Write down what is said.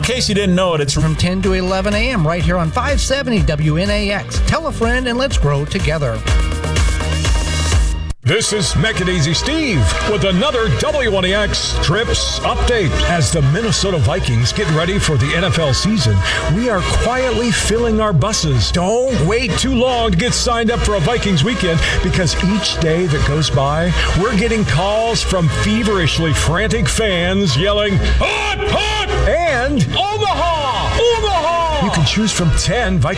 In case you didn't know it, it's From 10 to 11 a.m. right here on 570 WNAX. Tell a friend and let's grow together. This is Macadaisy Steve with another WNAX Trips update. As the Minnesota Vikings get ready for the NFL season, we are quietly filling our buses. Don't wait too long to get signed up for a Vikings weekend, because each day that goes by, we're getting calls from feverishly frantic fans yelling, "Hot, hot!" and "Omaha! Omaha!" You can choose from 10 Vikings